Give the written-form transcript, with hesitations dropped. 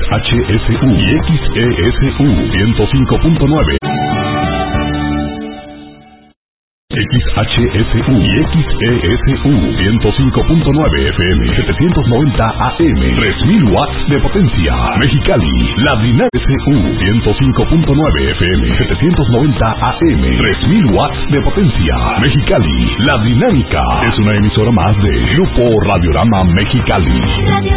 XHSU y XESU 105.9. XHSU y XESU 105.9 FM, 790 AM, 3000 watts de potencia. Mexicali, la dinámica. SU 105.9 FM, 790 AM, 3000 watts de potencia. Mexicali, la dinámica. Es una emisora más de Grupo Radiorama Mexicali.